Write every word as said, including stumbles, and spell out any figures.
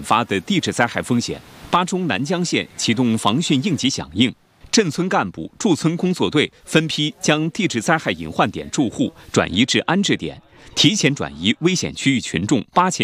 发的地质灾害风险，巴中南江县启动防汛应急响应，镇村干部、驻村工作队分批将地质灾害隐患点住户转移至安置点，提前转移危险区域群众八千